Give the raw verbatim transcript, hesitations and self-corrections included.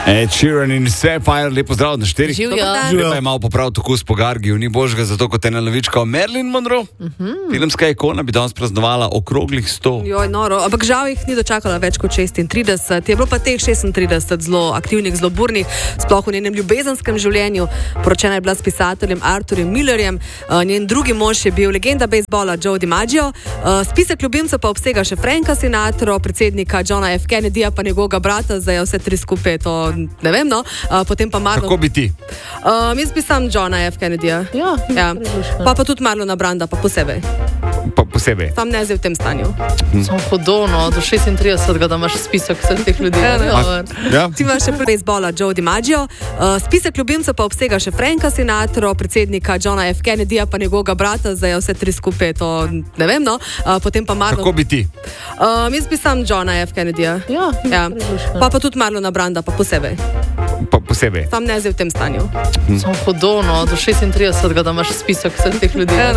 Ed Sheeran in vse, Fire, lepo zdrav na štiri. Živjo. Treba je malo popraviti okus po Gargiju, ni božga, zato kot ena novička o Marilyn Monroe. Uh-huh. Filmska ikona bi danes praznovala okroglih sto. Joj, noro, ampak žal jih ni dočakala več kot šestintrideset. Je bilo pa teh šestintrideset zelo aktivnih, zelo burnih, sploh v njenem ljubezenskem življenju. Poročena je bila s pisateljem Arthurjem Millerjem, uh, njen drugi mož je bil legenda bejzbola Joe DiMaggio. Uh, spisek ljubimcev pa obsega še Franka Sinatra, predsednika Johna F. Kennedyja, pa njegovega brata, zdaj vse tri skupaj, to ne vem, no. Uh, potem pa Marlon... Kako bi ti? Uh, jaz bi sam Johna F. Kennedyja. Ja, ja. Pa pa tudi Marlona Branda, pa posebej. Pa posebej. Sam ne zdaj v tem stanju. hmm. Samo hodono, do šestintridesetega, da imaš spisek vseh teh ljudi. Ja, ja. Ti imaš še bejzbola Joe DiMaggio. Uh, spisek ljubimcev pa obsega še Franka Sinatra, predsednika Johna F. Kennedyja, pa njegovega brata, zdaj vse tri skupaj, to ne vem, no. Uh, potem pa Marlon... Kako bi ti? Uh, jaz bi sam Johna F. Kennedyja. Ja, ja. Pa pa tudi Marlona Branda, pa posebej. Pa posebej. Sam ne zdaj v tem stanju. Samo hodono, do šestintridesetega, da imaš spisek vseh teh ljudi.